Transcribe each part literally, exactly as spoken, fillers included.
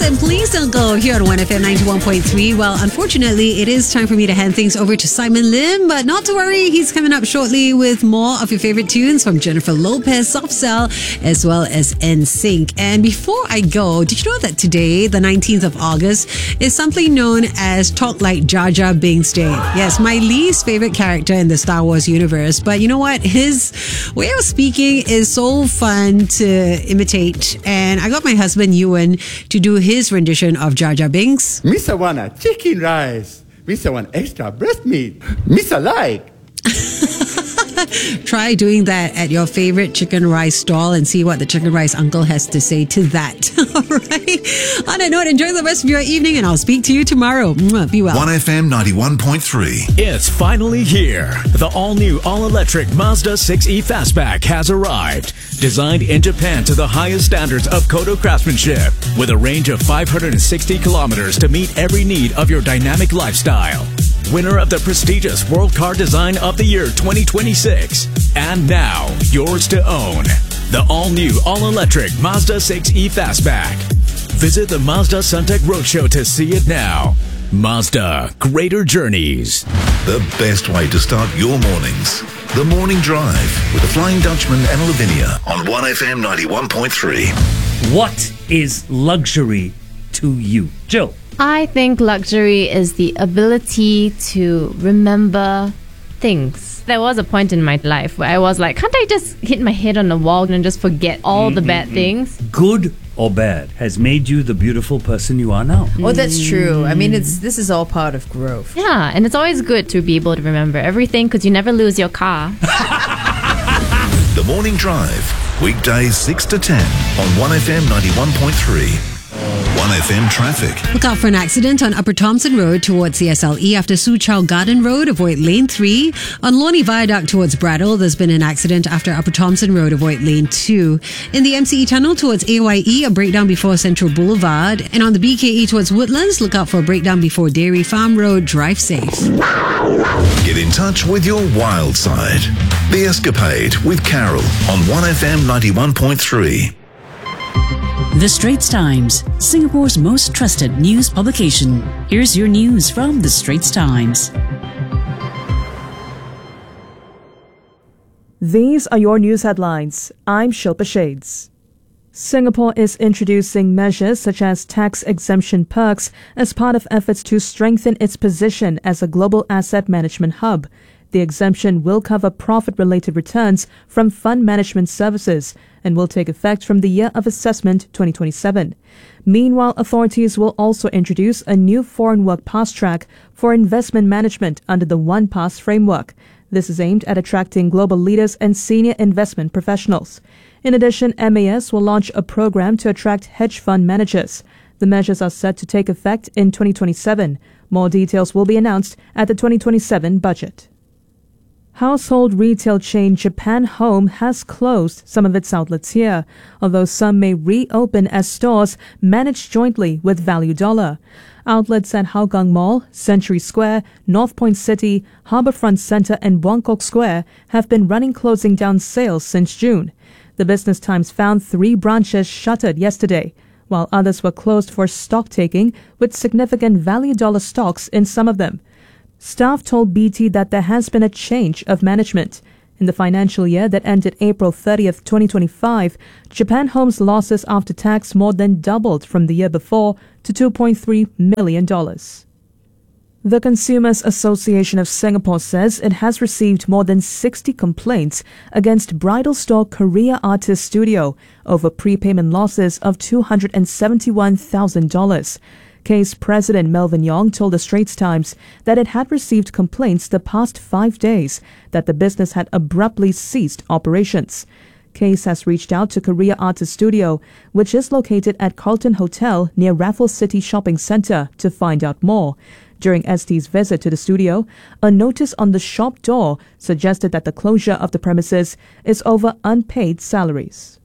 and Please Don't Go here on one F M ninety-one point three. Well, unfortunately, it is time for me to hand things over to Simon Lim, but not to worry, he's coming up shortly with more of your favorite tunes from Jennifer Lopez, Soft Cell, as well as N Sync. And before I go, did you know that today, the nineteenth of August, is something known as Talk Like Jar Jar Binks Day? Yes, my least favorite character in the Star Wars universe, but you know what? His way of speaking is so fun to imitate, and I got my husband Ewan to do his rendition of Jar Jar Binks. Mister want a chicken rice. Mister want extra breast meat. Mister like. Try doing that at your favorite chicken rice stall and see what the chicken rice uncle has to say to that. All right. On that note, enjoy the rest of your evening, and I'll speak to you tomorrow. Mwah, be well. one F M ninety-one point three. It's finally here. The all-new, all-electric Mazda six E Fastback has arrived. Designed in Japan to the highest standards of Kodo craftsmanship, with a range of five hundred sixty kilometers to meet every need of your dynamic lifestyle. Winner of the prestigious World Car Design of the Year twenty twenty-six. And now, yours to own. The all-new, all-electric Mazda six E Fastback. Visit the Mazda Suntec Roadshow to see it now. Mazda, greater journeys. The best way to start your mornings. The Morning Drive with the Flying Dutchman and Lavinia on one F M ninety-one point three. What is luxury to you? Jill? I think luxury is the ability to remember things. There was a point in my life where I was like, can't I just hit my head on the wall and just forget all mm-hmm. the bad things? Good or bad has made you the beautiful person you are now. Oh, that's true. I mean, it's this is all part of growth. Yeah, and it's always good to be able to remember everything because you never lose your car. The Morning Drive, weekdays six to ten on one F M ninety-one point three. one F M traffic. Look out for an accident on Upper Thompson Road towards C S L E after Su Chow Garden Road. Avoid lane three. On Loney Viaduct towards Brattle, there's been an accident after Upper Thompson Road. Avoid lane two. In the M C E tunnel towards A Y E, a breakdown before Central Boulevard. And on the B K E towards Woodlands, look out for a breakdown before Dairy Farm Road. Drive safe. Get in touch with your wild side. The Escapade with Carol on one F M ninety-one point three. The Straits Times, Singapore's most trusted news publication. Here's your news from The Straits Times. These are your news headlines. I'm Shilpa Shades. Singapore is introducing measures such as tax exemption perks as part of efforts to strengthen its position as a global asset management hub. The exemption will cover profit-related returns from fund management services and will take effect from the year of assessment twenty twenty-seven. Meanwhile, authorities will also introduce a new foreign work pass track for investment management under the One Pass framework. This is aimed at attracting global leaders and senior investment professionals. In addition, M A S will launch a program to attract hedge fund managers. The measures are set to take effect in twenty twenty-seven. More details will be announced at the twenty twenty-seven budget. Household retail chain Japan Home has closed some of its outlets here, although some may reopen as stores managed jointly with Value Dollar. Outlets at Hougang Mall, Century Square, North Point City, Harbourfront Centre and Buangkok Square have been running closing down sales since June. The Business Times found three branches shuttered yesterday, while others were closed for stock taking with significant Value Dollar stocks in some of them. Staff told B T that there has been a change of management. In the financial year that ended April thirtieth, twenty twenty-five, Japan Home's losses after tax more than doubled from the year before to two point three million dollars. The Consumers Association of Singapore says it has received more than sixty complaints against bridal store Korea Artist Studio over prepayment losses of two hundred seventy-one thousand dollars. Case President Melvin Yong told the Straits Times that it had received complaints the past five days that the business had abruptly ceased operations. Case has reached out to Korea Artist Studio, which is located at Carlton Hotel near Raffles City Shopping Centre, to find out more. During S T's visit to the studio, a notice on the shop door suggested that the closure of the premises is over unpaid salaries.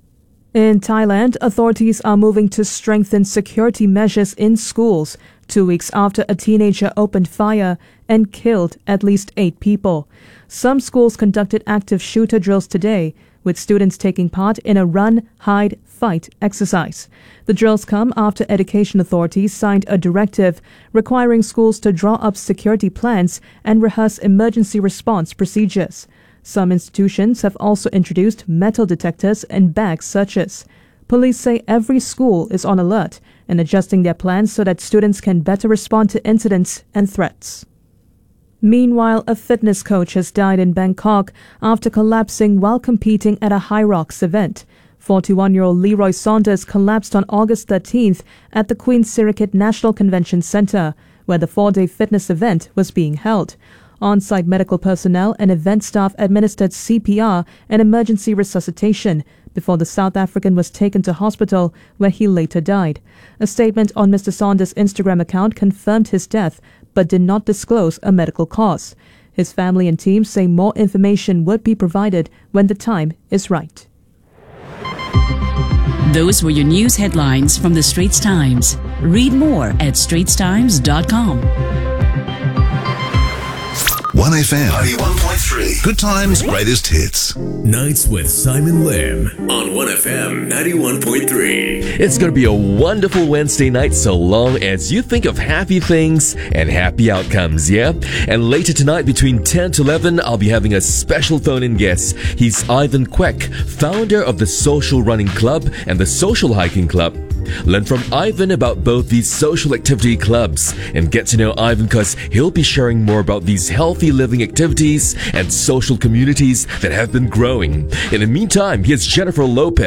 In Thailand, authorities are moving to strengthen security measures in schools two weeks after a teenager opened fire and killed at least eight people. Some schools conducted active shooter drills today, with students taking part in a run, hide, fight fight exercise. The drills come after education authorities signed a directive requiring schools to draw up security plans and rehearse emergency response procedures. Some institutions have also introduced metal detectors and bag searches. Police say every school is on alert and adjusting their plans so that students can better respond to incidents and threats. Meanwhile, a fitness coach has died in Bangkok after collapsing while competing at a High Rocks event. forty-one-year-old Leroy Saunders collapsed on August thirteenth at the Queen Sirikit National Convention Centre, where the four-day fitness event was being held. On-site medical personnel and event staff administered C P R and emergency resuscitation before the South African was taken to hospital, where he later died. A statement on Mister Saunders' Instagram account confirmed his death, but did not disclose a medical cause. His family and team say more information would be provided when the time is right. Those were your news headlines from the Straits Times. Read more at straits times dot com. one F M ninety-one point three. Good times, greatest hits. Nights with Simon Lim on one F M ninety-one point three. It's going to be a wonderful Wednesday night so long as you think of happy things and happy outcomes, yeah? And later tonight between ten to eleven, I'll be having a special phone-in guest. He's Ivan Kwek, founder of the Social Running Club and the Social Hiking Club. Learn from Ivan about both these social activity clubs and get to know Ivan because he'll be sharing more about these healthy living activities and social communities that have been growing. In the meantime, here's Jennifer Lopez.